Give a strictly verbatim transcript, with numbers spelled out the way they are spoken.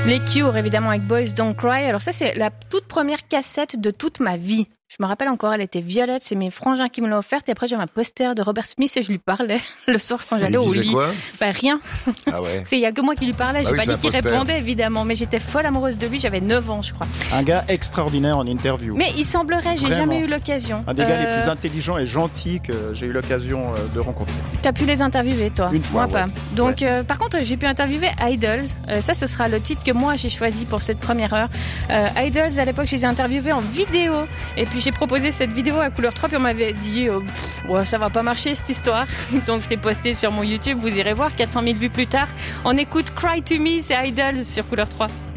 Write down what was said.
Les Cure, évidemment, avec Boys Don't Cry. Alors ça, c'est la toute première cassette de toute ma vie. Je me rappelle encore, elle était violette, c'est mes frangins qui me l'ont offerte. Et après, j'avais un poster de Robert Smith et je lui parlais le soir quand j'allais au lit. Il disait quoi ? Bah, rien. Ah ouais. Il y a que moi qui lui parlais, Bah j'ai oui, pas c'est dit qu'il un poster. répondait, évidemment. Mais j'étais folle amoureuse de lui, j'avais neuf ans, je crois. Un gars extraordinaire en interview. Mais il semblerait, j'ai Vraiment. jamais eu l'occasion. Un des gars Euh, les plus intelligents et gentils que j'ai eu l'occasion euh, de rencontrer. T'as pu les interviewer, toi? Une fois, Moi, ouais. pas. Donc, euh, par contre, j'ai pu interviewer Idols. Euh, ça, ce sera le titre que moi, j'ai choisi pour cette première heure. Euh, Idols, à l'époque, je les ai interviewés en vidéo. Et puis, j'ai proposé cette vidéo à couleur trois. Puis, on m'avait dit, euh, pff, ouais, ça va pas marcher, cette histoire. Donc, je l'ai postée sur mon YouTube. Vous irez voir, quatre cent mille vues plus tard. On écoute Cry to Me, c'est Idols sur couleur trois.